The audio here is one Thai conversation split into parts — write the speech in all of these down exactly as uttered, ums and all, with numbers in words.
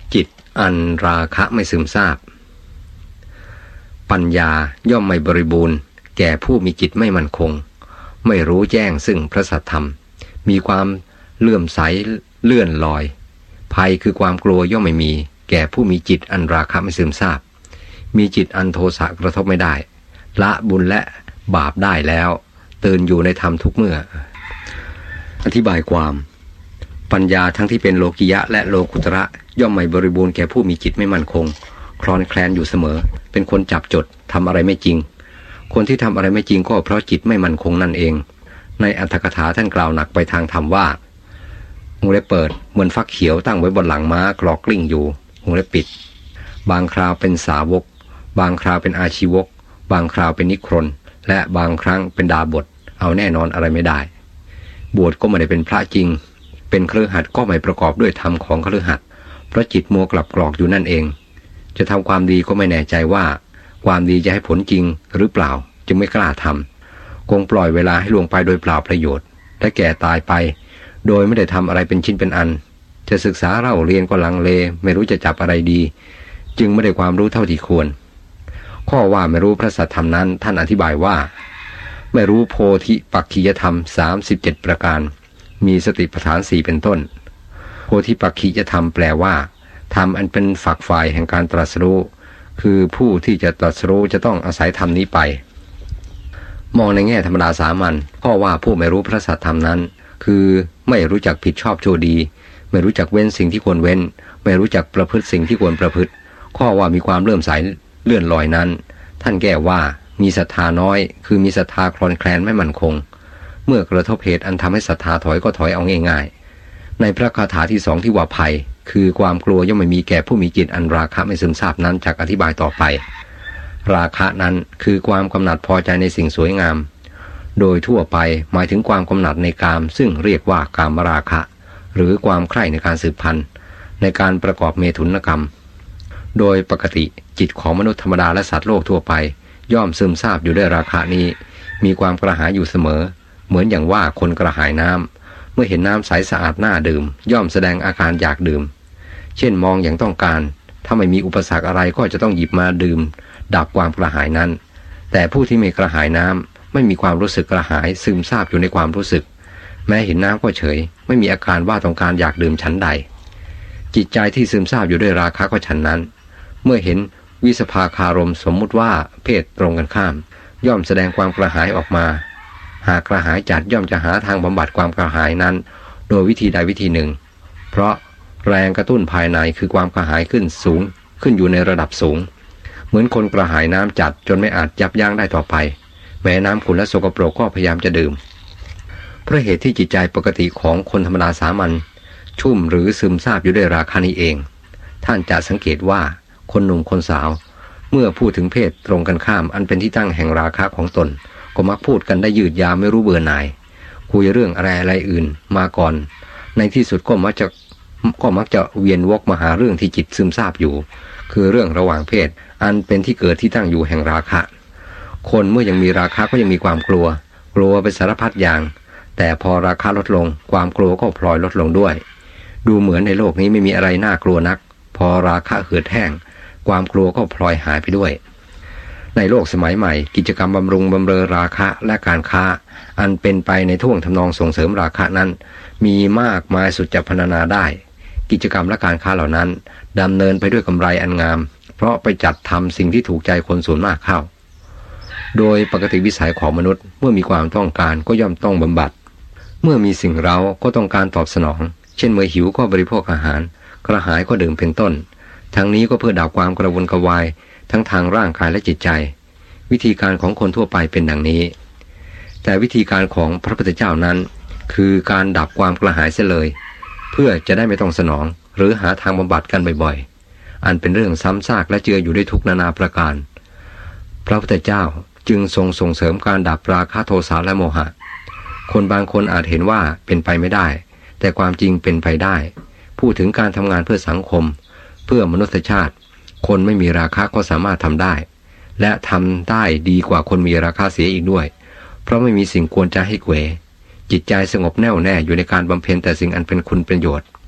จิตอันราคะไม่ซึมซาบปัญญาย่อมไม่บริบูรณ์แก่ผู้มีจิตไม่มั่นคงไม่รู้แจ้งซึ่งพระสัทธรรมมีความเลื่อมใสเลื่อนลอยภัยคือความกลัวย่อมไม่มีแก่ผู้มีจิตอันราคะไม่ซึมซาบมีจิตอันโทสะกระทบไม่ได้ละบุญและบาปได้แล้วตื่นอยู่ในธรรมทุกเมื่ออธิบายความปัญญาทั้งที่เป็นโลกิยะและโลกุตระย่อมไม่บริบูรณ์แก่ผู้มีจิตไม่มั่นคงคลอนแคลนอยู่เสมอเป็นคนจับจดทำอะไรไม่จริงคนที่ทำอะไรไม่จริงก็เพราะจิตไม่มั่นคงนั่นเองในอรรถกถาท่านกล่าวหนักไปทางธรรมว่าวงเล็บเปิดเหมือนฟักเขียวตั้งไว้บนหลังม้ากรอกกลิ้งอยู่วงเล็บปิดบางคราวเป็นสาวกบางคราวเป็นอาชีวกบางคราวเป็นนิครนและบางครั้งเป็นดาบทเอาแน่นอนอะไรไม่ได้บวชก็ไม่ได้เป็นพระจริงเป็นคฤหัสถ์ก็ไม่ประกอบด้วยธรรมของคฤหัสถ์เพราะจิตมัวกลับกรอกอยู่นั่นเองจะทำความดีก็ไม่แน่ใจว่าความดีจะให้ผลจริงหรือเปล่าจึงไม่กล้าทำคงปล่อยเวลาให้ล่วงไปโดยเปล่าประโยชน์และแก่ตายไปโดยไม่ได้ทำอะไรเป็นชิ้นเป็นอันจะศึกษาเล่าเรียนก็ลังเลไม่รู้จะจับอะไรดีจึงไม่ได้ความรู้เท่าที่ควรข้อว่าไม่รู้พระสัทธรรมนั้นท่านอธิบายว่าไม่รู้โพธิปักขิยธรรมสามสิบเจ็ดประการมีสติปัฏฐานสี่เป็นต้นโพธิปักขิยธรรมแปลว่าธรรมอันเป็นฝักฝ่ายแห่งการตรัสรู้คือผู้ที่จะตรัสรู้จะต้องอาศัยธรรมนี้ไปมองในแง่ธรรมดาสามัญข้อว่าผู้ไม่รู้พระสัทธรรมนั้นคือไม่รู้จักผิดชอบชั่วดีไม่รู้จักเว้นสิ่งที่ควรเว้นไม่รู้จักประพฤติสิ่งที่ควรประพฤติข้อว่ามีความเลื่อมใสเลื่อนลอยนั้นท่านแก้ว่ามีศรัทธาน้อยคือมีศรัทธาคลอนแคลนไม่มั่นคงเมื่อกระทบเหตุอันทำให้ศรัทธาถอยก็ถอยเอาง่ายๆในพระคาถาที่สองที่ว่าภัยคือความกลัวย่อมไม่มีแก่ผู้มีจิตอันราคะไม่ซึมซาบนั้นจากอธิบายต่อไปราคะนั้นคือความกำหนัดพอใจในสิ่งสวยงามโดยทั่วไปหมายถึงความกำหนัดในกามซึ่งเรียกว่ากามราคะหรือความใคร่ในการสืบพันธุ์ในการประกอบเมถุนกรรมโดยปกติจิตของมนุษย์ธรรมดาและสัตว์โลกทั่วไปย่อมซึมซาบอยู่ด้วยราคะนี้มีความกระหายอยู่เสมอเหมือนอย่างว่าคนกระหายน้ำเมื่อเห็นน้ำใสสะอาดน่าดื่มย่อมแสดงอาการอยากดื่มเช่นมองอย่างต้องการถ้าไม่มีอุปสรรคอะไรก็จะต้องหยิบมาดื่มดับความกระหายนั้นแต่ผู้ที่ไม่กระหายน้ำไม่มีความรู้สึกกระหายซึมซาบอยู่ในความรู้สึกแม้เห็นน้ำก็เฉยไม่มีอาการว่าต้องการอยากดื่มฉันใดจิตใจที่ซึมซาบอยู่ด้วยราคะก็ฉันนั้นเมื่อเห็นวิสภาคารมสมมุติว่าเพศตรงกันข้ามย่อมแสดงความกระหายออกมาหากกระหายจัดย่อมจะหาทางบำบัดความกระหายนั้นโดยวิธีใดวิธีหนึ่งเพราะแรงกระตุ้นภายในคือความกระหายขึ้นสูงขึ้นอยู่ในระดับสูงเหมือนคนกระหายน้ำจัดจนไม่อาจยับยั้งได้ต่อไปแม้น้ำขุ่นและสกปรกก็พยายามจะดื่มเพราะเหตุที่จิตใจปกติของคนธรรมดาสามัญชุ่มหรือซึมซาบอยู่ด้วยราคะนี้เองท่านจะสังเกตว่าคนหนุ่มคนสาวเมื่อพูดถึงเพศตรงกันข้ามอันเป็นที่ตั้งแห่งราคะของตนก็มักพูดกันได้ยืดยาวไม่รู้เบื่อหน่ายคุยเรื่องอะไรอะไรอื่นมาก่อนในที่สุดก็มักจะก็มักจะเวียนวกมาหาเรื่องที่จิตซึมซาบอยู่คือเรื่องระหว่างเพศอันเป็นที่เกิดที่ตั้งอยู่แห่งราคะคนเมื่อยังมีราคะก็ยังมีความกลัวกลัวไปสารพัดอย่างแต่พอราคะลดลงความกลัวก็พลอยลดลงด้วยดูเหมือนในโลกนี้ไม่มีอะไรน่ากลัวนักพอราคะเหือดแห้งความกลัวก็พลอยหายไปด้วยในโลกสมัยใหม่กิจกรรมบำรุงบำเรอราคะและการค้าอันเป็นไปในท่วงทำนองส่งเสริมราคะนั้นมีมากมายสุดจะพรรณนาได้กิจกรรมและการค้าเหล่านั้นดำเนินไปด้วยกำไรอันงามเพราะไปจัดทำสิ่งที่ถูกใจคนส่วนมากเข้าโดยปกติวิสัยของมนุษย์เมื่อมีความต้องการก็ย่อมต้องบำบัดเมื่อมีสิ่งเร้าก็ต้องการตอบสนองเช่นเมื่อหิวก็บริโภคอาหารกระหายก็ดื่มเป็นต้นทั้งนี้ก็เพื่อดับความกระวนกระวายทั้งทางร่างกายและจิตใจวิธีการของคนทั่วไปเป็นดังนี้แต่วิธีการของพระพุทธเจ้านั้นคือการดับความกระหายเสียเลยเพื่อจะได้ไม่ต้องสนองหรือหาทางบำบัดกันบ่อยๆอันเป็นเรื่องซ้ำซากและเจืออยู่ด้วยทุกนานาประการพระพุทธเจ้าจึงทรงส่งเสริมการดับราคะโทสะและโมหะคนบางคนอาจเห็นว่าเป็นไปไม่ได้แต่ความจริงเป็นไปได้พูดถึงการทำงานเพื่อสังคมเพื่อมนุษยชาติคนไม่มีราคะก็สามารถทำได้และทำได้ดีกว่าคนมีราคะเสียอีกด้วยเพราะไม่มีสิ่งกวนใจให้เขวจิตใจสงบแน่วแน่อยู่ในการบำเพ็ญแต่สิ่งอันเป็นคุณประโยชน์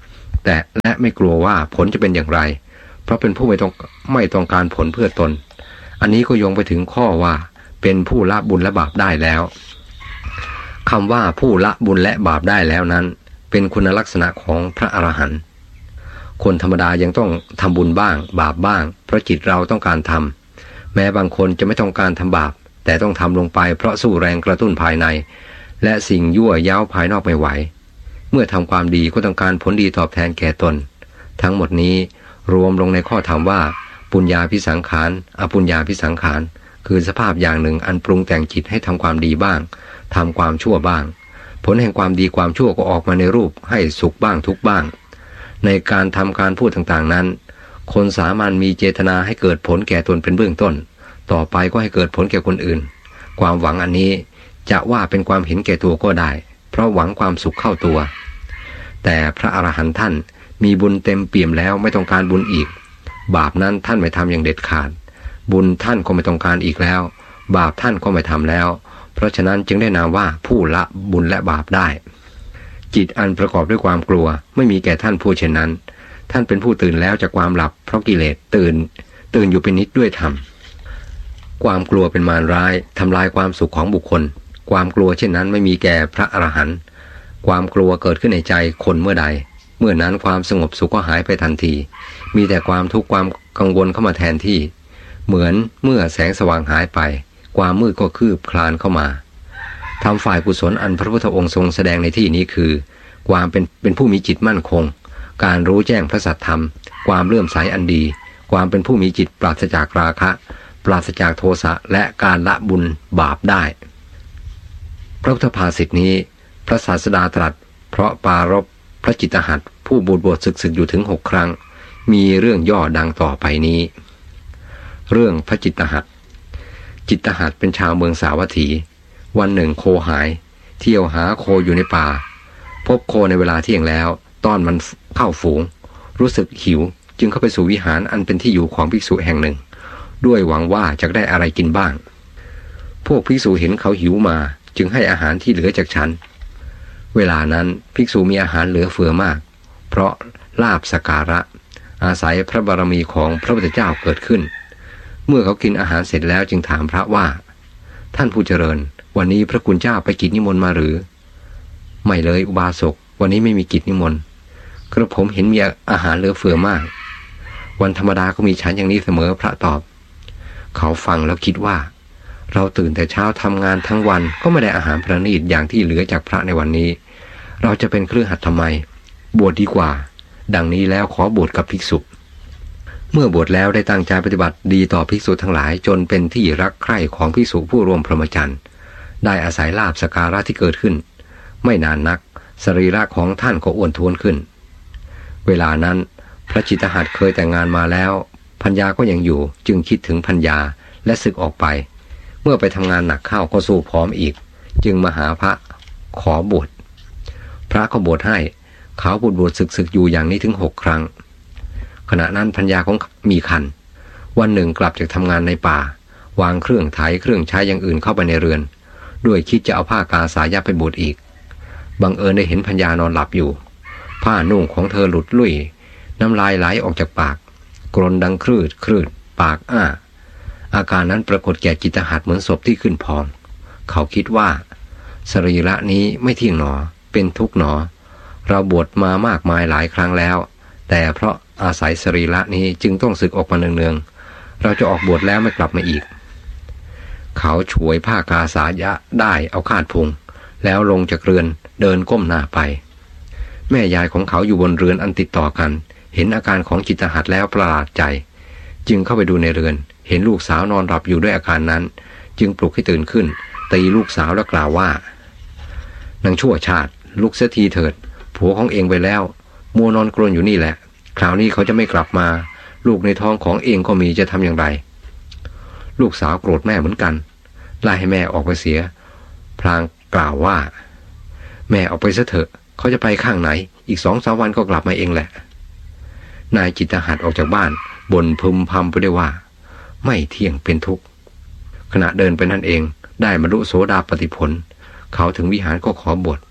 แต่และไม่กลัวว่าผลจะเป็นอย่างไรเพราะเป็นผู้ไม่ต้องไม่ต้องการผลเพื่อตนอันนี้ก็โยงไปถึงข้อว่าเป็นผู้ละบุญและบาปได้แล้วคำว่าผู้ละบุญและบาปได้แล้วนั้นเป็นคุณลักษณะของพระอรหันต์คนธรรมดายังต้องทำบุญบ้างบาปบ้างเพราะจิตเราต้องการทำแม้บางคนจะไม่ต้องการทำบาปแต่ต้องทำลงไปเพราะสู้แรงกระตุ้นภายในและสิ่งยั่วย้าวภายนอกไม่ไหวเมื่อทำความดีก็ต้องการผลดีตอบแทนแก่ตนทั้งหมดนี้รวมลงในข้อธรรมว่าปุญญาภิสังขารอปุญญาภิสังขารคือสภาพอย่างหนึ่งอันปรุงแต่งจิตให้ทำความดีบ้างทำความชั่วบ้างผลแห่งความดีความชั่วก็ออกมาในรูปให้สุขบ้างทุกข์บ้างในการทำการพูดต่างๆนั้นคนสามัญมีเจตนาให้เกิดผลแก่ตนเป็นเบื้องต้นต่อไปก็ให้เกิดผลแก่คนอื่นความหวังอันนี้จะว่าเป็นความเห็นแก่ตัวก็ได้เพราะหวังความสุขเข้าตัวแต่พระอรหันต์ท่านมีบุญเต็มเปี่ยมแล้วไม่ต้องการบุญอีกบาปนั้นท่านไม่ทำอย่างเด็ดขาดบุญท่านก็ไม่ต้องการอีกแล้วบาปท่านก็ไม่ทำแล้วเพราะฉะนั้นจึงได้นามว่าผู้ละบุญและบาปได้จิตอันประกอบด้วยความกลัวไม่มีแก่ท่านผู้เช่นนั้นท่านเป็นผู้ตื่นแล้วจากความหลับเพราะกิเลสตื่นตื่นอยู่เป็นนิดด้วยธรรมความกลัวเป็นมารร้ายทำลายความสุขของบุคคลความกลัวเช่นนั้นไม่มีแก่พระอรหันต์ความกลัวเกิดขึ้นในใจคนเมื่อใดเมื่อนั้นความสงบสุขก็หายไปทันทีมีแต่ความทุกข์ความกังวลเข้ามาแทนที่เหมือนเมื่อแสงสว่างหายไปความมืดก็คืบคลานเข้ามาทำฝ่ายกุศลอันพระพุทธองค์ทรงแสดงในที่นี้คือความเป็นเป็นผู้มีจิตมั่นคงการรู้แจ้งพระสัทธรรมความเลื่อมใสอันดีความเป็นผู้มีจิตปราศจากราคะปราศจากโทสะและการละบุญบาปได้พระพุทธภาษิตนี้พระศาสดาตรัสเพราะปรารภพระจิตหัตถ์ผู้บูดบวชศึกๆอยู่ถึงหกครั้งมีเรื่องย่อดังต่อไปนี้เรื่องพระจิตหัตถ์จิตหัตถ์เป็นชาวเมืองสาวัตถีวันหนึ่งโคหายเที่ยวหาโคอยู่ในป่าพบโคในเวลาเที่ยงแล้วต้อนมันเข้าฝูงรู้สึกหิวจึงเข้าไปสู่วิหารอันเป็นที่อยู่ของภิกษุแห่งหนึ่งด้วยหวังว่าจะได้อะไรกินบ้างพวกภิกษุเห็นเขาหิวมาจึงให้อาหารที่เหลือจากฉันเวลานั้นภิกษุมีอาหารเหลือเฟือมากเพราะลาภสักการะอาศัยพระบารมีของพระพุทธเจ้าเกิดขึ้นเมื่อเขากินอาหารเสร็จแล้วจึงถามพระว่าท่านผู้เจริญวันนี้พระคุณเจ้าไปกิจนิมนต์มาหรือไม่เลยอุบาสกวันนี้ไม่มีกิจนิมนต์กระผมเห็นมีอาหารเหลือเฟือมากวันธรรมดาก็มีฉันอย่างนี้เสมอพระตอบเขาฟังแล้วคิดว่าเราตื่นแต่เช้าทำงานทั้งวันก็ไม่ได้อาหารประณีตอย่างที่เหลือจากพระในวันนี้เราจะเป็นเครือขัดทำไมบวชดีกว่าดังนี้แล้วขอบวชกับภิกษุเมื่อบวชแล้วได้ตั้งใจปฏิบัติดีต่อภิกษุทั้งหลายจนเป็นที่รักใคร่ของภิกษุผู้ร่วมพรหมจรรย์ได้อาศัยลาภสักการะที่เกิดขึ้นไม่นานนักสรีระของท่านก็อ้วนท้วนขึ้นเวลานั้นพระจิตหัตถ์เคยแต่งงานมาแล้วภรรยาก็ยังอยู่จึงคิดถึงภรรยาและสึกออกไปเมื่อไปทำงานหนักเข้าก็สู้ผอมอีกจึงมาหาพระขอบวชพระก็บวชให้เขาบวชบวชศึกศึกอยู่อย่างนี้ถึงหกครั้งขณะนั้นภรรยาของมีครรภ์วันหนึ่งกลับจากทำงานในป่าวางเครื่องไถเครื่องใช้อย่างอื่นเข้าไปในเรือนด้วยคิดจะเอาผ้ากาสายะไปบวชอีกบังเอิญได้เห็นภรรยานอนหลับอยู่ผ้านุ่งของเธอหลุดลุ่ยน้ำลายไหลออกจากปากกรนดังครืดครืดปากอ้าอาการนั้นปรากฏแก่จิตหัตถ์เหมือนศพที่ขึ้นพองเขาคิดว่าสรีระนี้ไม่เที่ยงหนอเป็นทุกข์หนอเราบวชมามากมายหลายครั้งแล้วแต่เพราะอาศัยสรีระนี้จึงต้องสึกออกมาเนืองๆเราจะออกบวชแล้วไม่กลับมาอีกเขาฉวยผ้ากาสายะได้เอาคาดพุงแล้วลงจากเรือนเดินก้มหน้าไปแม่ยายของเขาอยู่บนเรือนอันติดต่อกันเห็นอาการของจิตหัตถ์แล้วประหลาดใจจึงเข้าไปดูในเรือนเห็นลูกสาวนอนหลับอยู่ด้วยอาการนั้นจึงปลุกให้ตื่นขึ้นตีลูกสาวแล้วกล่าวว่านางชั่วชาติลุกเสียทีเถิดผัวของเองไปแล้วมัวนอนกรนอยู่นี่แหละคราวนี้เขาจะไม่กลับมาลูกในท้องของเองก็มีจะทำอย่างไรลูกสาวโกรธแม่เหมือนกันไล่ให้แม่ออกไปเสียพลางกล่าวว่าแม่ออกไปซะเถอะเขาจะไปข้างไหนอีกสองสามวันก็กลับมาเองแหละนายจิตหัตถ์ออกจากบ้านบ่นพึมพำไปด้วยว่าไม่เที่ยงเป็นทุกข์ขณะเดินไปนั่นเองได้บรรลุโสดาปัตติผลเขาถึงวิหารก็ขอบวช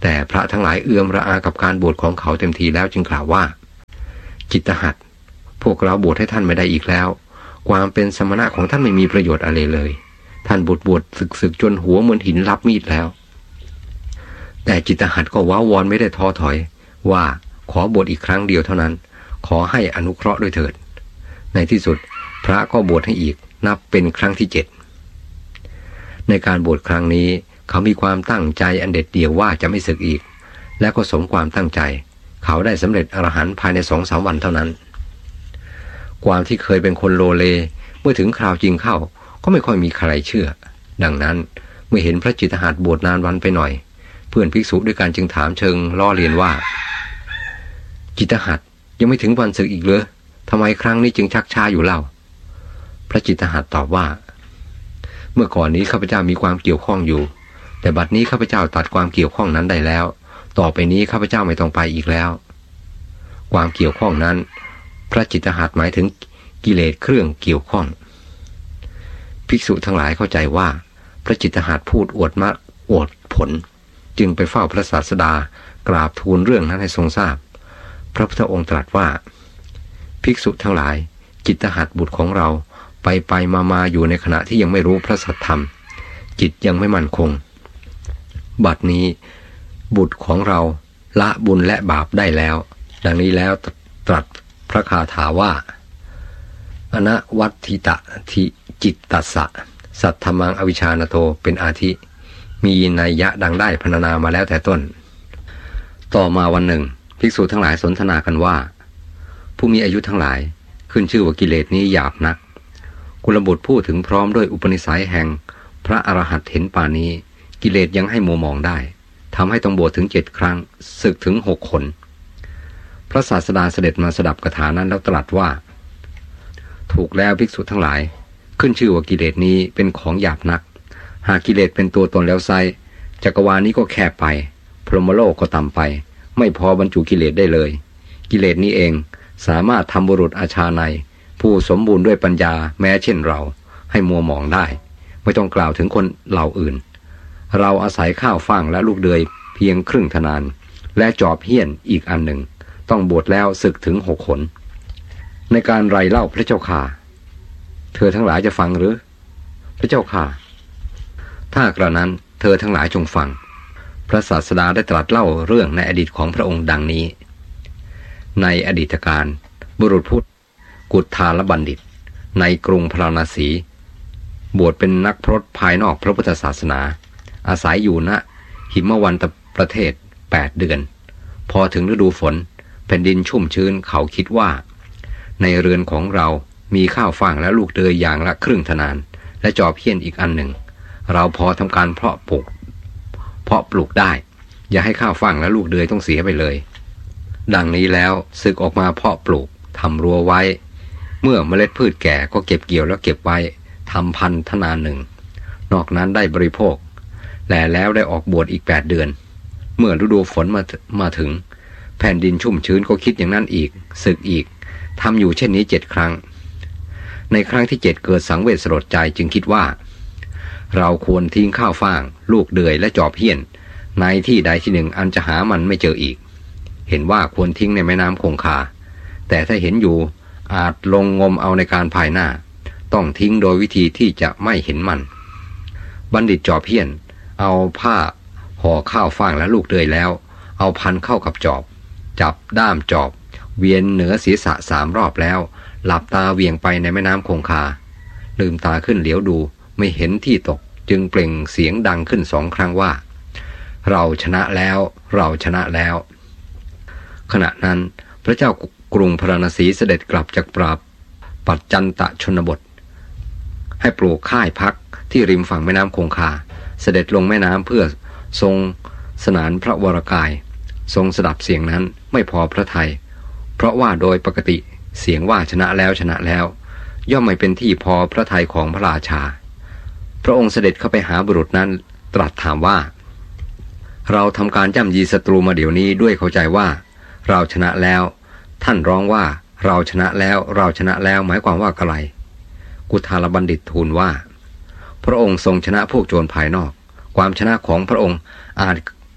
แต่พระทั้งหลายเอื้อมระอากับการบวชของเขาเต็มทีแล้วจึงกล่าวว่าจิตหัตถ์พวกเราบวชให้ท่านไม่ได้อีกแล้วความเป็นสมณะของท่านไม่มีประโยชน์อะไรเลยท่านบวชบวชศึกศึกจนหัวเหมือนหินรับมีดแล้วแต่จิตหัตถ์ก็ว้าวอนไม่ได้ท้อถอยว่าขอบวชอีกครั้งเดียวเท่านั้นขอให้อนุเคราะห์ด้วยเถิดในที่สุดพระก็บวชให้อีกนับเป็นครั้งที่เจ็ดในการบวชครั้งนี้เขามีความตั้งใจอันเด็ดเดี่ยวว่าจะไม่สึกอีกและก็สมความตั้งใจเขาได้สำเร็จอรหันต์ภายในสองสามวันเท่านั้นความที่เคยเป็นคนโลเลเมื่อถึงคราวจริงเข้าก็ไม่ค่อยมีใครเชื่อดังนั้นเมื่อเห็นพระจิตหัตถ์บวชนานวันไปหน่อยเพื่อนภิกษุด้วยกันจึงถามเชิงล้อเลียนว่าจิตหัตถ์ยังไม่ถึงวันสึกอีกเหรอทำไมครั้งนี้จึงชักช้าอยู่เล่าพระจิตหัตถ์ตอบว่าเมื่อก่อนนี้ข้าพเจ้ามีความเกี่ยวข้องอยู่แต่บัดนี้ข้าพเจ้าตัดความเกี่ยวข้องนั้นได้แล้วต่อไปนี้ข้าพเจ้าไม่ต้องไปอีกแล้วความเกี่ยวข้องนั้นพระจิตหัตถ์หมายถึงกิเลสเครื่องเกี่ยวข้องภิกษุทั้งหลายเข้าใจว่าพระจิตหัตถ์พูดอวดมรรคอวดผลจึงไปเฝ้าพระศาสดากราบทูลเรื่องนั้นให้ทรงทราบพระพุทธองค์ตรัสว่าภิกษุทั้งหลายจิตหัตถ์บุตรของเราไปไปมามาอยู่ในขณะที่ยังไม่รู้พระสัทธรรมจิตยังไม่มั่นคงบัดนี้บุตรของเราละบุญและบาปได้แล้วดังนี้แล้วตรัสพระคาถาว่าอนะวัตถิตะทิจิตตัสสะสัทธมังอวิชชานโตเป็นอาทิมีนัยยะดังได้พรรณนามาแล้วแต่ต้นต่อมาวันหนึ่งภิกษุทั้งหลายสนทนากันว่าผู้มีอายุทั้งหลายขึ้นชื่อว่ากิเลสนี้หยาบนักกุลบุตรพูดถึงพร้อมด้วยอุปนิสัยแห่งพระอรหันต์เห็นป่านี้กิเลสยังให้มัวมองได้ทำให้ต้องบวชถึงเจ็ดครั้งศึกถึงหกคนพระศาสดาเสด็จมาสดับคาถานั้นแล้วตรัสว่าถูกแล้วภิกษุทั้งหลายขึ้นชื่อว่ากิเลสนี้เป็นของหยาบนักหากกิเลสเป็นตัวตนแล้วไซจักรวาลนี้ก็แคบไปพรหมโลกก็ต่ำไปไม่พอบรรจุกิเลสได้เลยกิเลสนี้เองสามารถทำบุรุษอาชาในผู้สมบูรณ์ด้วยปัญญาแม้เช่นเราให้มัวหมองได้ไม่ต้องกล่าวถึงคนเหล่าอื่นเราอาศัยข้าวฟ่างและลูกเดือยเพียงครึ่งทนานและจอบเหี้ยนอีกอันหนึ่งต้องบวชแล้วศึกถึงหกหนในการไรเล่าพระเจ้าข่าเธอทั้งหลายจะฟังหรือพระเจ้าข่าถ้ากระนั้นเธอทั้งหลายจงฟังพระศาสดาได้ตรัสเล่าเรื่องในอดีตของพระองค์ดังนี้ในอดีตการบุรุษพุทธกุฏาลบัณฑิตในกรุงพาราณสีบวชเป็นนักพรตภายนอกพระพุทธศาสนาอาศัยอยู่ณหิมวันตประเทศแปดเดือนพอถึงฤดูฝนแผ่นดินชุ่มชื้นเขาคิดว่าในเรือนของเรามีข้าวฟ่างและลูกเดือยอย่างละครึ่งทนานและจอบเหี้ยนอีกอันหนึ่งเราพอทำการเพาะปลูกเพาะปลูกได้อย่าให้ข้าวฟ่างและลูกเดือยต้องเสียไปเลยดังนี้แล้วสึกออกมาเพาะปลูกทำรั้วไว้เมื่อเมล็ดพืชแก่ก็เก็บเกี่ยวแล้วเก็บไว้ทำพันธนาหนึ่งนอกนั้นได้บริโภคและแล้วได้ออกบวชอีกแปดเดือนเมื่อฤดูฝนมามาถึงแผ่นดินชุ่มชื้นก็คิดอย่างนั้นอีกสึกอีกทำอยู่เช่นนี้เจ็ดครั้งในครั้งที่เจ็ดเกิดสังเวชสลดใจจึงคิดว่าเราควรทิ้งข้าวฟ่างลูกเดือยและจอบเหี้ยนในที่ใดที่หนึ่งอันจะหามันไม่เจออีกเห็นว่าควรทิ้งในแม่น้ำคงคาแต่ถ้าเห็นอยู่อาจลงงมเอาในการภายหน้าต้องทิ้งโดยวิธีที่จะไม่เห็นมันบัณฑิตจอบเหี้ยนเอาผ้าห่อข้าวฟ่างและลูกเดือยแล้วเอาพันเข้ากับจอบจับด้ามจอบเวียนเหนือศีรษะสามรอบแล้วหลับตาเวียงไปในแม่น้ำคงคาลืมตาขึ้นเหลียวดูไม่เห็นที่ตกจึงเปล่งเสียงดังขึ้นสองครั้งว่าเราชนะแล้วเราชนะแล้วขณะนั้นพระเจ้ากรุงพาราณสีเสด็จกลับจากปราบปัจจันตชนบทให้ปลูกค่ายพักที่ริมฝั่งแม่น้ำคงคาเสด็จลงแม่น้ำเพื่อทรงสนานพระวรกายทรงสดับเสียงนั้นไม่พอพระทัยเพราะว่าโดยปกติเสียงว่าชนะแล้วชนะแล้วย่อมไม่เป็นที่พอพระทัยของพระราชาพระองค์เสด็จเข้าไปหาบุรุษนั้นตรัสถามว่าเราทำการย่ำยีศัตรูมาเดี๋ยวนี้ด้วยเข้าใจว่าเราชนะแล้วท่านร้องว่าเราชนะแล้วเราชนะแล้วหมายความว่าอะไรกุฏาลบัณฑิตทูลว่าพระองค์ทรงชนะพวกโจรภายนอกความชนะของพระองค์อาจ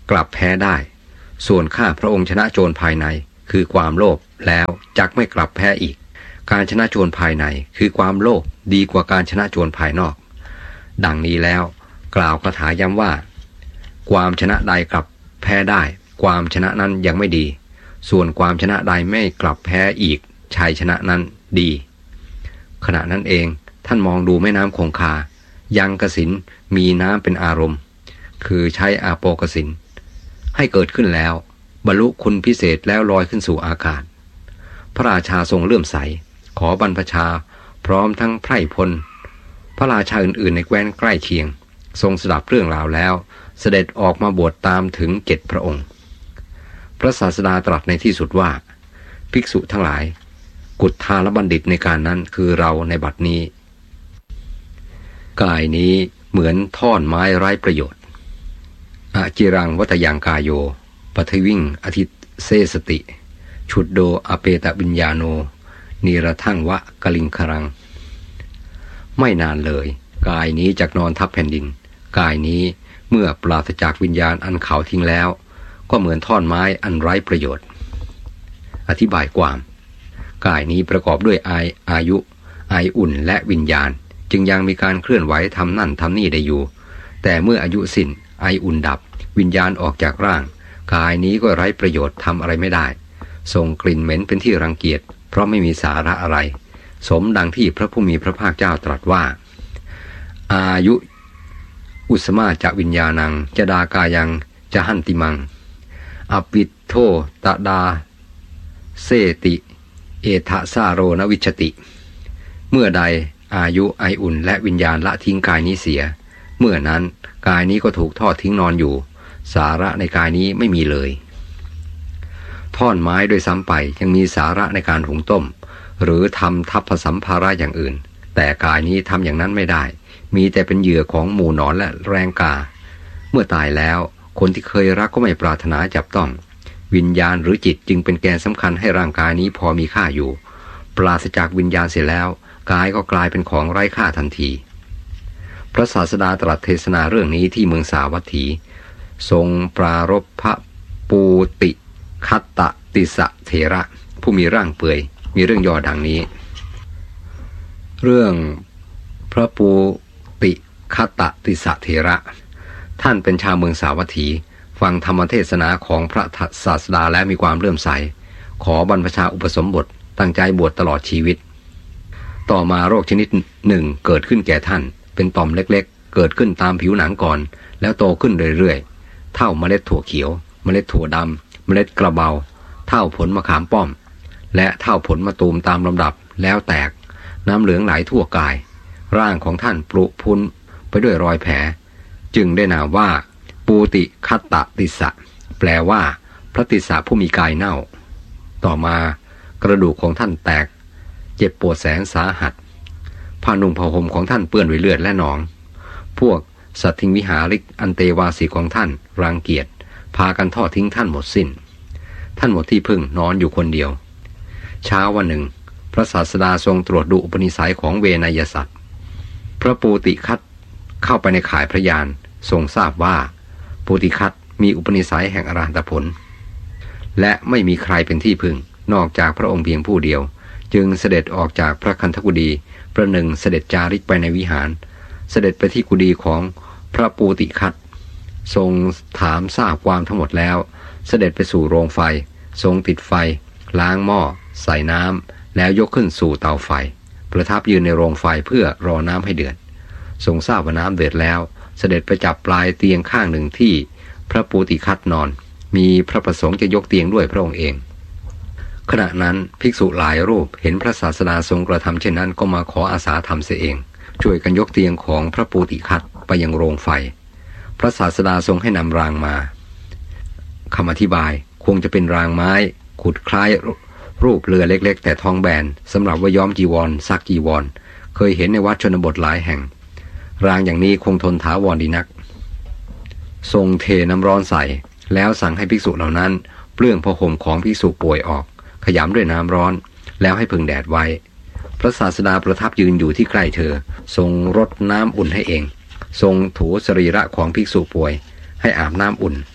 กลับแพ้ได้ส่วนข้าพระองค์ชนะโจรภายในคือความโลภแล้วจักไม่กลับแพ้อีกการชนะโจรภายในคือความโลภดีกว่าการชนะโจรภายนอกดังนี้แล้วกล่าวคาถาย้ำว่าความชนะใดกลับแพ้ได้ความชนะนั้นยังไม่ดีส่วนความชนะใดไม่กลับแพ้อีกชัยชนะนั้นดีขณะนั้นเองท่านมองดูแม่น้ำคงคายังกสิณมีน้ำเป็นอารมณ์คือใช้อาโปกสิณให้เกิดขึ้นแล้วบรรลุคุณพิเศษแล้วลอยขึ้นสู่อากาศพระราชาทรงเลื่อมใสขอบรรพชาพร้อมทั้งไพร่พลพระราชาอื่นๆในแคว้นใกล้เคียงทรงสดับเรื่องราวแล้วเสด็จออกมาบวชตามถึงเจ็ดพระองค์พระศาสดาตรัสในที่สุดว่าภิกษุทั้งหลายกุฏทาลบัณฑิตในการนั้นคือเราในบัดนี้กายนี้เหมือนท่อนไม้ไร้ประโยชน์อาจิรังวัตยังกายโยปทวิ่งอธิเสสติชุดโดอเปตวิญญาโนนิรทั่งวะกลิงครังไม่นานเลยกายนี้จักนอนทับแผ่นดินกายนี้เมื่อปราศจากวิญญาณอันเขาทิ้งแล้วก็เหมือนท่อนไม้อันไร้ประโยชน์อธิบายความกายนี้ประกอบด้วยอายอายุไออุ่นและวิญญาณจึงยังมีการเคลื่อนไหวทำนั่นทำนี่ได้อยู่แต่เมื่ออายุสิ้นไออุ่นดับวิญญาณออกจากร่างกายนี้ก็ไร้ประโยชน์ทำอะไรไม่ได้ส่งกลิ่นเหม็นเป็นที่รังเกียจเพราะไม่มีสาระอะไรสมดังที่พระผู้มีพระภาคเจ้าตรัสว่าอายุอุสมาจะวิญญาณังจะดากายังจะหันติมังอปิโทตะดาเสติเอทะซาโรนวิชติเมื่อใดอายุไออุ่นและวิญญาณละทิ้งกายนี้เสียเมื่อนั้นกายนี้ก็ถูกทอดทิ้งนอนอยู่สาระในกายนี้ไม่มีเลยท่อนไม้โดยซ้ำไปยังมีสาระในการหุงต้มหรือทำทัพผสัมภาระอย่างอื่นแต่กายนี้ทำอย่างนั้นไม่ได้มีแต่เป็นเหยื่อของหมู่หนอนและแรงกาเมื่อตายแล้วคนที่เคยรักก็ไม่ปรารถนาจับต้องวิญญาณหรือจิตจึงเป็นแกนสำคัญให้ร่างกายนี้พอมีค่าอยู่ปราศจากวิญญาณเสียแล้วกายก็กลายเป็นของไร้ค่าทันทีพระศาสดาตรัสเทศนาเรื่องนี้ที่เมืองสาวัตถีทรงปรารภพระปูติคัตตติสะเถระผู้มีร่างเปื่อยมีเรื่องย่อดังนี้เรื่องพระปูติคัตตติสะเถระท่านเป็นชาวเมืองสาวัตถีฟังธรรมเทศนาของพระศาสดาและมีความเลื่อมใสขอบรรพชาอุปสมบทตั้งใจบวชตลอดชีวิตต่อมาโรคชนิดหนึ่งเกิดขึ้นแก่ท่านเป็นต่อมเล็กๆเกิดขึ้นตามผิวหนังก่อนแล้วโตขึ้นเรื่อยๆเท่าเมล็ดถั่วเขียวเมล็ดถั่วดำเมล็ดกระเบาเท่าผลมะขามป้อมและเท่าผลมะตูมตามลำดับแล้วแตกน้ำเหลืองไหลทั่วกายร่างของท่านปรุพุนไปด้วยรอยแผลจึงได้นามว่าปูติคัตตติสะแปลว่าพระติสสะผู้มีกายเน่าต่อมากระดูกของท่านแตกเจ็บปวดแสนสาหัสผ้านุ่งผ้าห่มของท่านเปื้อนด้วยเลือดและหนองพวกสัตถิงวิหาริกอันเตวาสีของท่านรังเกียจพากันทอดทิ้งท่านหมดสิ้นท่านหมดที่พึ่งนอนอยู่คนเดียวเช้าวันหนึ่งพระศาสดาทรงตรวจดูอุปนิสัยของเวนยสัตว์พระปูติคัตเข้าไปในข่ายพระยานทรงทราบว่าปูติคัตมีอุปนิสัยแห่งอรหันตผลและไม่มีใครเป็นที่พึ่งนอกจากพระองค์เพียงผู้เดียวจึงเสด็จออกจากพระคันธกุฎีประหนึ่งเสด็จจาริกไปในวิหารเสด็จไปที่กุฎีของพระปูติคัตทรงถามทราบความทั้งหมดแล้วเสด็จไปสู่โรงไฟทรงติดไฟล้างหม้อใส่น้ำแล้วยกขึ้นสู่เตาไฟประทับยืนในโรงไฟเพื่อรอน้ำให้เดือดทรงทราบว่าน้ำเดือดแล้วเสด็จไปจับปลายเตียงข้างหนึ่งที่พระปูติคัตนอนมีพระประสงค์จะยกเตียงด้วยพระองค์เองขณะนั้นภิกษุหลายรูปเห็นพระศาสดาทรงกระทำเช่นนั้นก็มาขออาสาทำเสียเองช่วยกันยกเตียงของพระปูติคัตไปยังโรงไฟพระศาสดาทรงให้นำรางมาคำอธิบายคงจะเป็นรางไม้ขุดคล้ายรูปเรือเล็กๆแต่ทองแบนสำหรับว่าย้อมจีวรซักจีวรเคยเห็นในวัดชนบทหลายแห่งรางอย่างนี้คงทนถาวรดีนักทรงเทน้ำร้อนใส่แล้วสั่งให้ภิกษุเหล่านั้นเปลื้องผ้าห่มของภิกษุป่วยออกขยำด้วยน้ำร้อนแล้วให้พึ่งแดดไว้พระศาสดาประทับยืนอยู่ที่ใกล้เธอทรงรดน้ำอุ่นให้เองทรงถูสรีระของภิกษุป่วยให้อาบน้ำอุ่น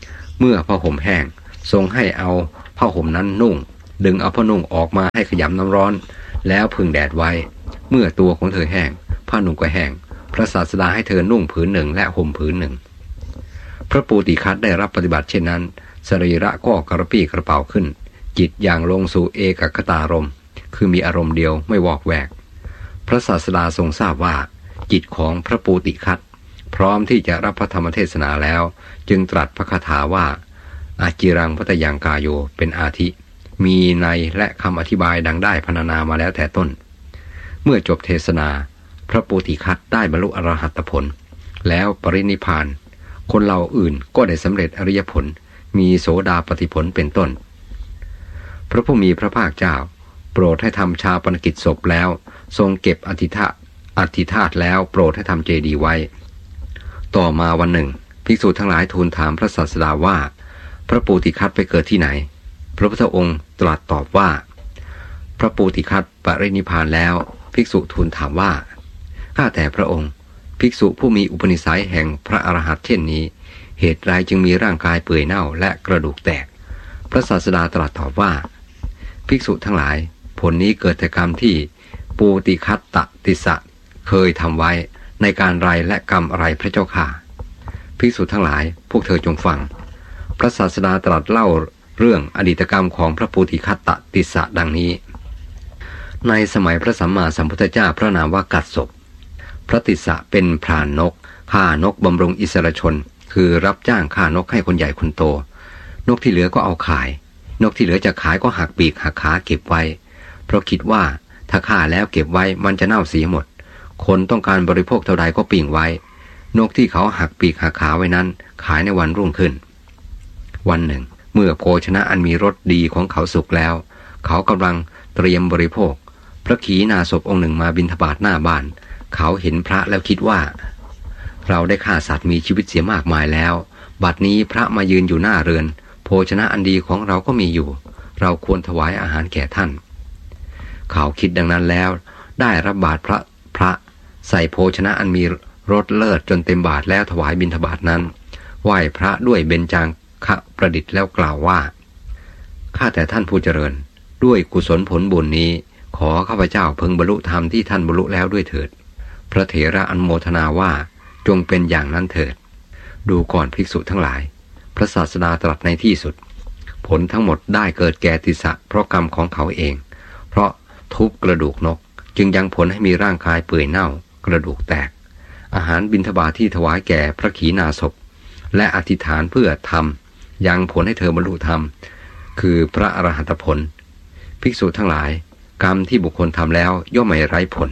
เมื่อผ้าห่มแห้งทรงให้เอาผ้าห่มนั้นนุ่งดึงเอาผ้านุ่งออกมาให้ขยำน้ำร้อนแล้วพึ่งแดดไว้เมื่อตัวของเธอแห้งผ้านุ่งก็แห้งพระศาสดาให้เธอนุ่งผืนหนึ่งและห่มผืนหนึ่งพระปูติคัสได้รับปฏิบัติเช่นนั้นสรีระก็กระปี้กระเป๋าขึ้นจิตอย่างลงสู่เอกคตารมณ์คือมีอารมณ์เดียวไม่วอกแวกพระศาสดาทรงทราบว่าจิตของพระปูติคัสพร้อมที่จะรับพระธรรมเทศนาแล้วจึงตรัสพระคาถาว่าอาจิรังพัตยังกายโยเป็นอาทิมีในและคำอธิบายดังได้พรรณนามาแล้วแต่ต้นเมื่อจบเทศนาพระปูติคัสได้บรรลุอรหัตผลแล้วปรินิพพานคนเราอื่นก็ได้สำเร็จอริยผลมีโสดาปัตติผลเป็นต้นพระผู้มีพระภาคเจ้าโปรดให้ทำชาปนกิจศพแล้วทรงเก็บอธิธาอธิธาตแล้วโปรดให้ทำเจดีย์ไว้ต่อมาวันหนึ่งภิกษุทั้งหลายทูลถามพระศาสดาว่าพระปูติคัสไปเกิดที่ไหนพระพุทธองค์ตรัสตอบว่าพระปูติคัสปรินิพพานแล้วภิกษุทูลถามว่าข้าแต่พระองค์ภิกษุผู้มีอุปนิสัยแห่งพระอรหันต์เช่นนี้เหตุไรจึงมีร่างกายเปื่อยเน่าและกระดูกแตกพระศาสดาตรัสตอบว่าภิกษุทั้งหลายผลนี้เกิดแต่กรรมที่ปูติคัสตติสะเคยทำไว้ในการไรและกรรมอะไรพระเจ้าค่ะภิกษุทั้งหลายพวกเธอจงฟังพระศาสดาตรัสเล่าเรื่องอดีตกรรมของพระปูติคัสตติสะดังนี้ในสมัยพระสัมมาสัมพุทธเจ้าพระนามว่ากัสสปพระติสะเป็นพรานนกฆ่านกบำรุงอิสรชนคือรับจ้างฆ่านกให้คนใหญ่คนโตนกที่เหลือก็เอาขายนกที่เหลือจะขายก็หักปีกหักขาเก็บไว้เพราะคิดว่าถ้าฆ่าแล้วเก็บไว้มันจะเน่าเสียหมดคนต้องการบริโภคเท่าใดก็ปิ้งไว้นกที่เขาหักปีกหักขาไว้นั้นขายในวันรุ่งขึ้นวันหนึ่งเมื่อโภชนะอันมีรสดีของเขาสุกแล้วเขากำลังเตรียมบริโภคพระขีณาสพองค์หนึ่งมาบิณฑบาตหน้าบ้านเขาเห็นพระแล้วคิดว่าเราได้ฆ่าสัตว์มีชีวิตเสียมากมายแล้วบัดนี้พระมายืนอยู่หน้าเรือนโภชนะอันดีของเราก็มีอยู่เราควรถวายอาหารแก่ท่านเขาคิดดังนั้นแล้วได้รับบาตรพระพระใส่โภชนะอันมีรสเลิศจนเต็มบาตรแล้วถวายบิณฑบาตนั้นไหว้พระด้วยเบญจางคะประดิษฐ์แล้วกล่าวว่าข้าแต่ท่านผู้เจริญด้วยกุศลผลบุญนี้ขอข้าพเจ้าพึงบรรลุธรรมที่ท่านบรรลุแล้วด้วยเถิดพระเถระอนุโมทนาว่าจงเป็นอย่างนั้นเถิดดูก่อนภิกษุทั้งหลายพระศาสดาตรัสในที่สุดผลทั้งหมดได้เกิดแก่ติสะเพราะกรรมของเขาเองเพราะทุบกระดูกนกจึงยังผลให้มีร่างกายเปื่อยเน่ากระดูกแตกอาหารบิณฑบาตที่ถวายแก่พระขีณาสพและอธิษฐานเพื่อทำยังผลให้เธอบรรลุธรรมคือพระอรหันตผลภิกษุทั้งหลายกรรมที่บุคคลทำแล้วย่อมไม่ไร้ผล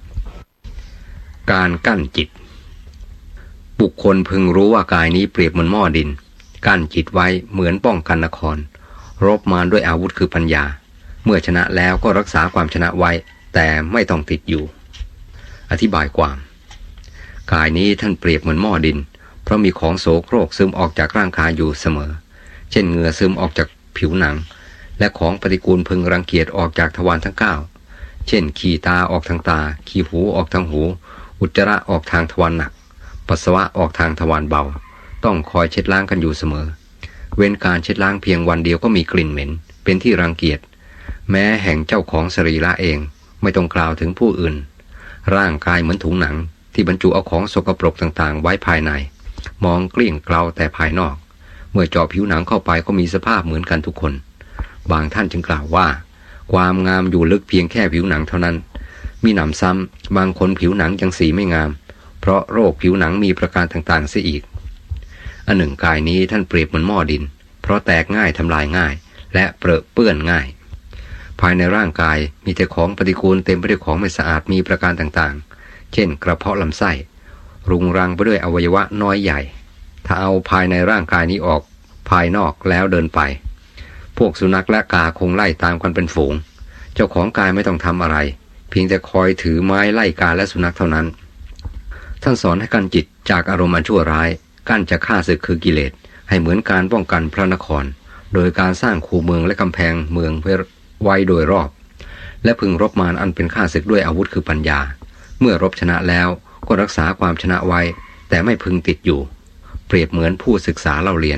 การกั้นจิตบุคคลพึงรู้ว่ากายนี้เปรียบเหมือนหม้อดินกั้นจิตไว้เหมือนป้องกันนครรบมารด้วยอาวุธคือปัญญาเมื่อชนะแล้วก็รักษาความชนะไว้แต่ไม่ต้องติดอยู่อธิบายความกายนี้ท่านเปรียบเหมือนหม้อดินเพราะมีของโสโครกซึมออกจากร่างกายอยู่เสมอเช่นเหงื่อซึมออกจากผิวหนังและของปฏิกูลพึงรังเกียจออกจากทวารทั้งเก้าเช่นขี้ตาออกทางตาขี้หูออกทางหูอุจจาระออกทางทวารหนักปัสสาวะออกทางทวารเบาต้องคอยเช็ดล้างกันอยู่เสมอเว้นการเช็ดล้างเพียงวันเดียวก็มีกลิ่นเหม็นเป็นที่รังเกียจแม้แห่งเจ้าของสรีระเองไม่ต้องกล่าวถึงผู้อื่นร่างกายเหมือนถุงหนังที่บรรจุเอาของสกปรกต่างๆไว้ภายในมองเกลี้ยงเกลาแต่ภายนอกเมื่อเจาะผิวหนังเข้าไปก็มีสภาพเหมือนกันทุกคนบางท่านจึงกล่าวว่าความงามอยู่ลึกเพียงแค่ผิวหนังเท่านั้นมีหนำซ้ำบางคนผิวหนังยังสีไม่งามเพราะโรคผิวหนังมีประการต่างๆเสียอีกอันหนึ่งกายนี้ท่านเปรียบเหมือนหม้อดินเพราะแตกง่ายทำลายง่ายและเปรอะเปื้อนง่ายภายในร่างกายมีแต่ของปฏิกูลเต็มไปด้วยของไม่สะอาดมีประการต่างๆเช่นกระเพาะลำไส้รุงรังไปด้วยอวัยวะน้อยใหญ่ถ้าเอาภายในร่างกายนี้ออกภายนอกแล้วเดินไปพวกสุนัขและกาคงไล่ตามกันเป็นฝูงเจ้าของกายไม่ต้องทำอะไรเพียงแต่คอยถือไม้ไล่กาและสุนัขเท่านั้นท่านสอนให้กั้นจิตจากอารมณ์อันชั่วร้ายกั้นจากข้าศึกคือกิเลสให้เหมือนการป้องกันพระนครโดยการสร้างคูเมืองและกำแพงเมืองไว้โดยรอบและพึงรบมารอันเป็นข้าศึกด้วยอาวุธคือปัญญาเมื่อรบชนะแล้วก็รักษาความชนะไว้แต่ไม่พึงติดอยู่เปรียบเหมือนผู้ศึกษาเล่าเรียน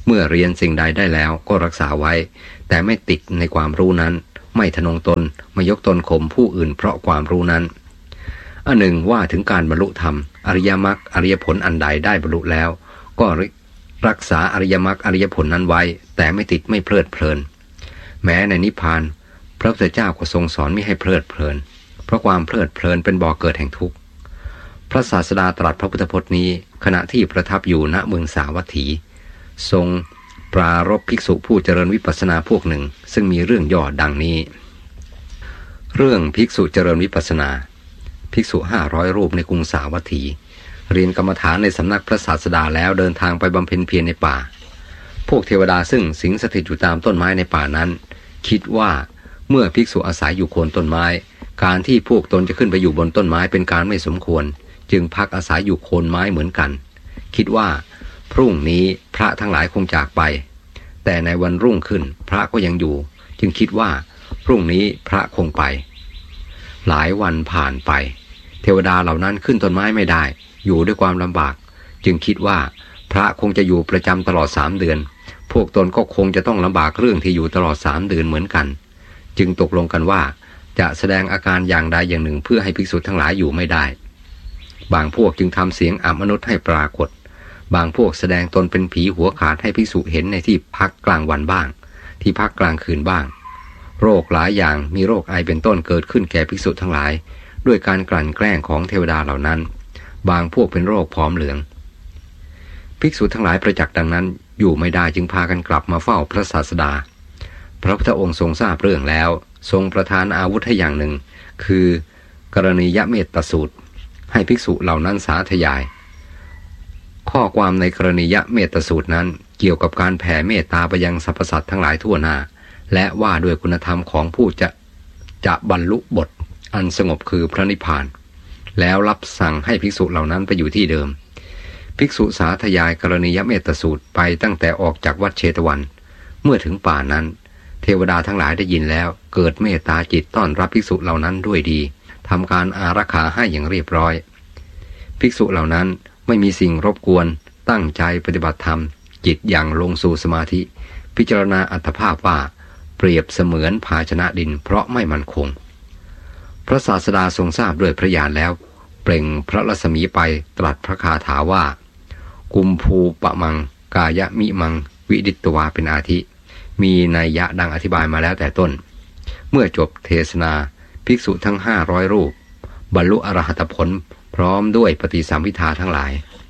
เมื่อเรียนสิ่งใดได้แล้วก็รักษาไว้แต่ไม่ติดในความรู้นั้นไม่ทะนงตนไม่ยกตนข่มผู้อื่นเพราะความรู้นั้นอันหนึ่งว่าถึงการบรรลุธรรมอริยมรรคอริยผลอันใดได้บรรลุแล้วก็รักษาอริยมรรคอริยผลนั้นไว้แต่ไม่ติดไม่เพลิดเพลินแม้ในนิพพานพระพุทธเจ้าก็ทรงสอนไม่ให้เพลิดเพลินเพราะความเพลิดเพลินเป็นบ่อเกิดแห่งทุกข์พระศาสดาตรัสพระพุทธพจน์นี้ขณะที่ประทับอยู่ณเมืองสาวัตถีทรงปรารภภิกษุผู้เจริญวิปัสสนาพวกหนึ่งซึ่งมีเรื่องย่อดังนี้เรื่องภิกษุเจริญวิปัสสนาภิกษุห้าร้อยรูปในกรุงสาวัตถีเรียนกรรมฐานในสำนักพระศาสดาแล้วเดินทางไปบำเพ็ญเพียรในป่าพวกเทวดาซึ่งสิงสถิตอยู่ตามต้นไม้ในป่านั้นคิดว่าเมื่อภิกษุอาศัยอยู่โคนต้นไม้การที่พวกตนจะขึ้นไปอยู่บนต้นไม้เป็นการไม่สมควรจึงพักอาศัยอยู่โคนไม้เหมือนกันคิดว่าพรุ่งนี้พระทั้งหลายคงจากไปแต่ในวันรุ่งขึ้นพระก็ยังอยู่จึงคิดว่าพรุ่งนี้พระคงไปหลายวันผ่านไปเทวดาเหล่านั้นขึ้นต้นไม้ไม่ได้อยู่ด้วยความลำบากจึงคิดว่าพระคงจะอยู่ประจำตลอดสามเดือนพวกตนก็คงจะต้องลำบากเรื่องที่อยู่ตลอดสามเดือนเหมือนกันจึงตกลงกันว่าจะแสดงอาการอย่างใดอย่างหนึ่งเพื่อให้ภิกษุทั้งหลายอยู่ไม่ได้บางพวกจึงทำเสียงอมนุษย์ให้ปรากฏบางพวกแสดงตนเป็นผีหัวขาดให้ภิกษุเห็นในที่พักกลางวันบ้างที่พักกลางคืนบ้างโรคหลายอย่างมีโรคไอเป็นต้นเกิดขึ้นแก่ภิกษุทั้งหลายด้วยการกลั่นแกล้งของเทวดาเหล่านั้นบางพวกเป็นโรคผอมเหลืองภิกษุทั้งหลายประจักษ์ดังนั้นอยู่ไม่ได้จึงพากันกลับมาเฝ้าพระศาสดาพระพุทธองค์ทรงทราบเรื่องแล้วทรงประทานอาวุธให้อย่างหนึ่งคือกรณียเมตตสูตรให้ภิกษุเหล่านั้นสาธยายข้อความในกรณียเมตตสูตรนั้นเกี่ยวกับการแผ่เมตตาไปยังสรรพสัตว์ทั้งหลายทั่วหน้าและว่าด้วยคุณธรรมของผู้จะจะบรรลุบทอันสงบคือพระนิพพานแล้วรับสั่งให้ภิกษุเหล่านั้นไปอยู่ที่เดิมภิกษุสาธยายกรณียเมตตสูตรไปตั้งแต่ออกจากวัดเชตวันเมื่อถึงป่านั้นเทวดาทั้งหลายได้ยินแล้วเกิดเมตตาจิตต้อนรับภิกษุเหล่านั้นด้วยดีทำการอารักขาให้อย่างเรียบร้อยภิกษุเหล่านั้นไม่มีสิ่งรบกวนตั้งใจปฏิบัติธรรมจิตอย่างลงสู่สมาธิพิจารณาอัตภาพว่าเปรียบเสมือนภาชนะดินเพราะไม่มั่นคงพระศาสดาทรงทราบด้วยพระญาณแล้วเปล่งพระรัศมีไปตรัสพระคาถาว่ากุมภูปะมังกายะมิมังวิดิตวาเป็นอาทิมีนัยยะดังอธิบายมาแล้วแต่ต้นเมื่อจบเทศนาภิกษุทั้งห้าร้อยรูปบรรลุอรหัตผลพร้อมด้วยปฏิสัมภิทาทั้งหลาย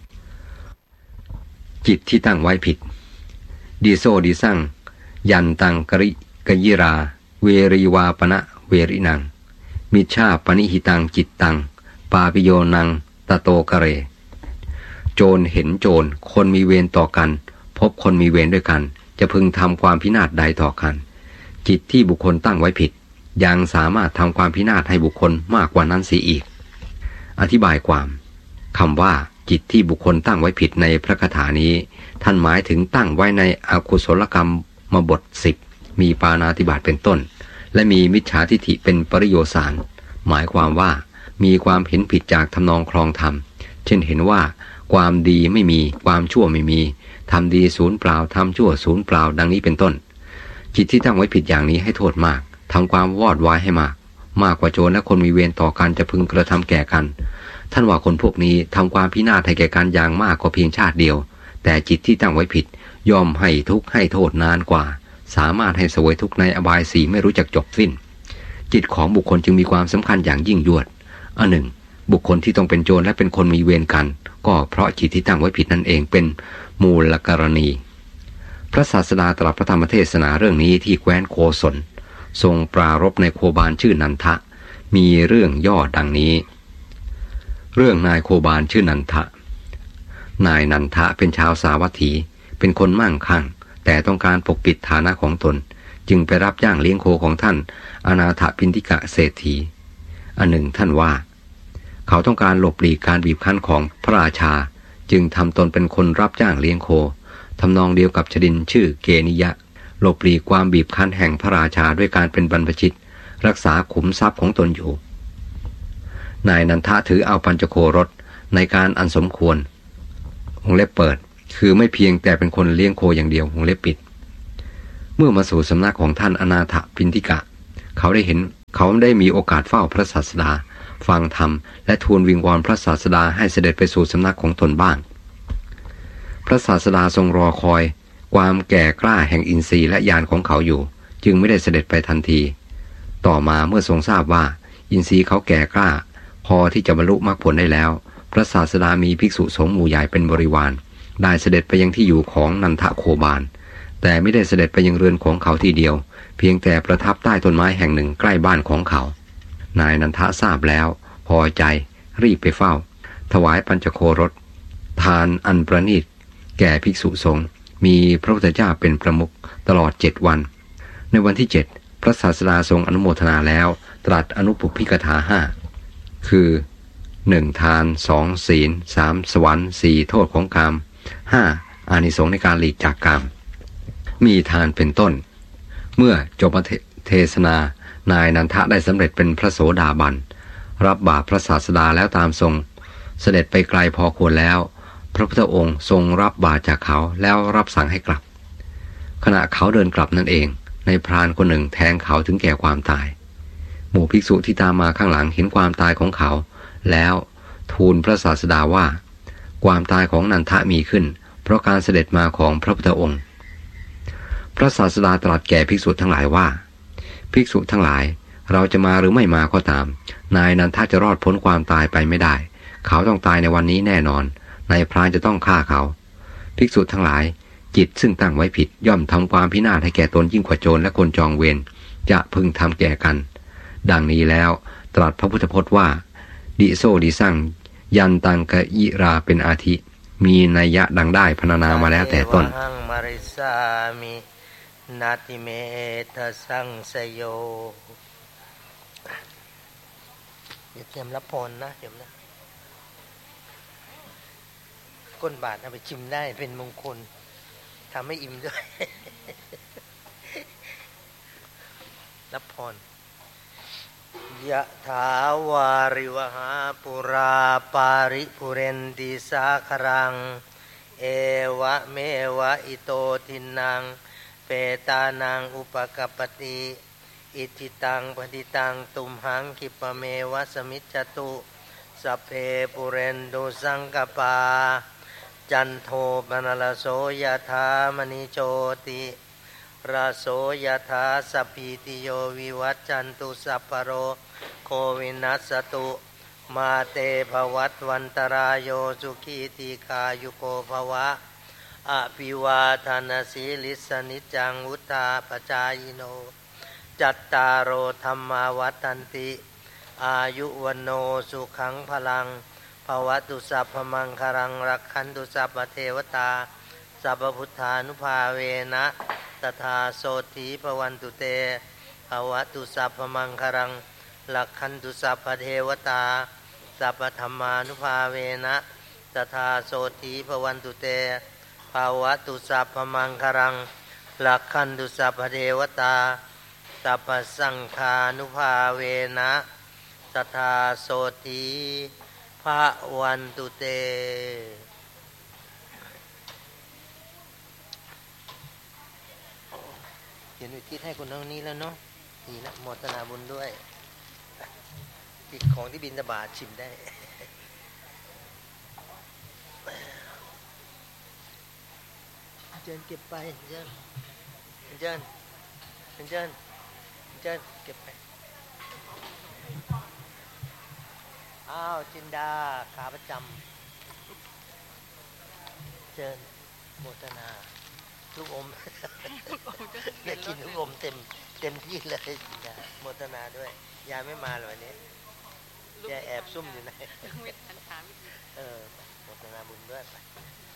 จิตที่ตั้งไว้ผิดดีโซดีสั่งยันตังกริกยิราเวรีวาปณะเวรินังมิชาปนิหิตังจิตตังปาปิโยนังตะโตกะเรโจรเห็นโจรคนมีเวรต่อกันพบคนมีเวรด้วยกันจะพึงทำความพินาศใดต่อกันจิตที่บุคคลตั้งไว้ผิดยังสามารถทำความพินาศให้บุคคลมากกว่านั้นเสียอีกอธิบายความคำว่าจิตที่บุคคลตั้งไว้ผิดในพระคาถานี้ท่านหมายถึงตั้งไว้ในอกุศลกรรมมาบทสิบมีปาณาติบาตเป็นต้นและมีมิจฉาทิฏฐิเป็นปริโยสารหมายความว่ามีความเห็นผิดจากทำนองครองธรรมเช่นเห็นว่าความดีไม่มีความชั่วไม่มีทำดีศูนย์เปล่าทำชั่วศูนย์เปล่าดังนี้เป็นต้นจิตที่ตั้งไว้ผิดอย่างนี้ให้โทษมากทำความวอดวายให้มากมากกว่าโจรและคนมีเวรต่อกันจะพึงกระทำแก่กันท่านว่าคนพวกนี้ทำความพินาศให้แก่กันอย่างมากกว่าเพียงชาติเดียวแต่จิตที่ตั้งไว้ผิดย่อมให้ทุกข์ให้โทษนานกว่าสามารถให้เสวยทุกข์ในอบายสี่ไม่รู้จักจบสิ้นจิตของบุคคลจึงมีความสำคัญอย่างยิ่งยวดอันหนึ่งบุคคลที่ต้องเป็นโจรและเป็นคนมีเวรกันก็เพราะจิตที่ตั้งไว้ผิดนั่นเองเป็นมูลกรณีพระศาสดาตรัสพระธรรมเทศนาเรื่องนี้ที่แคว้นโกศลทรงปรารภในโคบาลชื่อนันทะมีเรื่องย่อดังนี้เรื่องนายโคบาลชื่อนันทะนายนันทะเป็นชาวสาวัตถีเป็นคนมั่งคั่งแต่ต้องการปกปิดฐานะของตนจึงไปรับจ้างเลี้ยงโคของท่านอนาถปิณฑิกะเศรษฐีอันหนึ่งท่านว่าเขาต้องการหลบหลีกการบีบคั้นของพระราชาจึงทำตนเป็นคนรับจ้างเลี้ยงโคทำนองเดียวกับชดินชื่อเกนิยะหลบหลีกความบีบคั้นแห่งพระราชาด้วยการเป็นบรรพชิตรักษาขุมทรัพย์ของตนอยู่นายนันทะถือเอาปัญจโครสในการอันสมควรวงเล็บเปิดคือไม่เพียงแต่เป็นคนเลี้ยงโคอย่างเดียววงเล็บปิดเมื่อมาสู่สำนักของท่านอนาถปิณฑิกะเขาได้เห็นเขาได้มีโอกาสเฝ้าพระศาสดาฟังธรรมและทูลวิงวอนพระศาสดาให้เสด็จไปสู่สำนักของตนบ้างพระศาสดาทรงรอคอยความแก่กล้าแห่งอินทรีย์และญาณของเขาอยู่จึงไม่ได้เสด็จไปทันทีต่อมาเมื่อทรงทราบว่าอินทรีย์เขาแก่กล้าพอที่จะบรรลุมรรคผลได้แล้วพระศาสดามีภิกษุสงฆ์หมู่ใหญ่เป็นบริวารได้เสด็จไปยังที่อยู่ของนันทโคบาลแต่ไม่ได้เสด็จไปยังเรือนของเขาทีเดียวเพียงแต่ประทับใต้ต้นไม้แห่งหนึ่งใกล้บ้านของเขานายนันทะทราบแล้วพอใจรีบไปเฝ้าถวายปัญจโครสทานอันประณีตแก่ภิกษุสงฆ์มีพระพุทธเจ้าเป็นประมุขตลอดเจ็ดวันในวันที่เจ็ดพระศาสดาทรงอนุโมทนาแล้วตรัสอนุปุพพิกถาห้าคือหนึ่งทานสองศีลสามสวรรค์สี่โทษของกามห้าอานิสงส์ในการหลีกจากกามมีทานเป็นต้นเมื่อจบเทศนานายนันทะได้สำเร็จเป็นพระโสดาบันรับบาตรพระศาสดาแล้วตามทรงเสด็จไปไกลพอควรแล้วพระพุทธองค์ทรงรับบาตรจากเขาแล้วรับสั่งให้กลับขณะเขาเดินกลับนั่นเองในพรานคนหนึ่งแทงเขาถึงแก่ความตายหมู่ภิกษุที่ตามมาข้างหลังเห็นความตายของเขาแล้วทูลพระศาสดาว่าความตายของนันทะมีขึ้นเพราะการเสด็จมาของพระพุทธองค์พระศาสดาตรัสแก่ภิกษุทั้งหลายว่าภิกษุทั้งหลายเราจะมาหรือไม่มาก็ตามนายนันทะจะรอดพ้นความตายไปไม่ได้เขาต้องตายในวันนี้แน่นอนนายพรานจะต้องฆ่าเขาภิกษุทั้งหลายจิตซึ่งตั้งไว้ผิดย่อมทำความพินาศให้แก่ตนยิ่งกว่าโจรและคนจองเวรจะพึงทำแก่กันดังนี้แล้วตรัสพระพุทธพจน์ว่าดิโซดิสั่งยันตังกะยิราเป็นอาทิมีนัยยะดังได้พรรณนามาแล้วแต่ต้นนาติเมทสังสโยอย่าเตรียมรับพรนะเดี๋ยวนะก้นบาทเอาไปชิมได้เป็นมงคลทำให้อิ่มด้วย รับพรยะถาวาริวหาปุราปาริปุเรนติสาครังเอวะเมวะอิโตทินังเปตานังอุปกัปปติอิทิตังปฏิตังตุมหังคิปะเมวะสมิจจตุสัพเพปุเรนตุสังกปาจันโทปนลโสยถามณิโชติราโสยถาสัพพิติโยวิวัจจันตุสัพพโรโควินัสตุมาเตภวัตวันตรายโยสุขีติกายุโกภวะอภิวาทนาสีลิสนิจังวุธาปจายโนจัตตารโอธรรมาวัฏันติอายุวันโนสุขังพลังภวตุสัพพมังคารังรักขันตุสัพพเทวตาสัพพุทธานุภาเวนะตถาโสถีภวันตุเตภวตุสัพพมังคารังรักขันตุสัพพเทวตาสัพพธรรมานุภาเวนะตถาโสถีภวันตุเตภวตุสัพพมังคารังรักขันตุสัพพเทวตาสัพพสังฆานุภาเวนะตถาโสถีภวันตุเตเขียนอุทิศให้คนทั้งนี้แล้วเนาะดีนะโมทนาบุญด้วยติดของที่บิณฑบาตชิมได้เจิญเก็บไปเจิญเจิญเจิญเจิญเก็บไปอ้าวจินดาขาประจำเจิญโมทนาลูกอมได้กินลูกอมเต็มเต็มที่เลยจินดาโมทนาด้วยยายไม่มาเลยวันนี้ยายแอบซุ่มอยู่ไหนเออโมทนาบุญด้วยไป